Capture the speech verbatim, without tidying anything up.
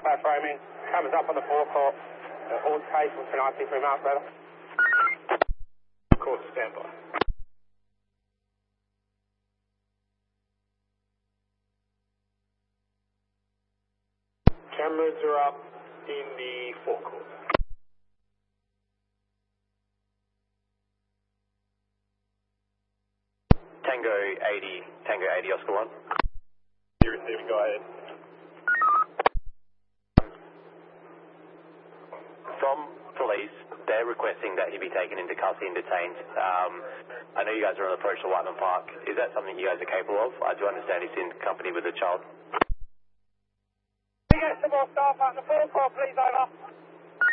South framing. Cameras up on the forecourt. Uh, all cases for ninety-three miles per hour. Court standby. Cameras are up in the forecourt. Tango eighty, Tango eighty, Oscar one. You're receiving, go ahead. From police, they're requesting that he be taken into custody and detained. Um, I know you guys are on approach to Whiteman Park. Is that something you guys are capable of? I do understand he's in company with a child. Can we get some more staff out the forecourt, please, over?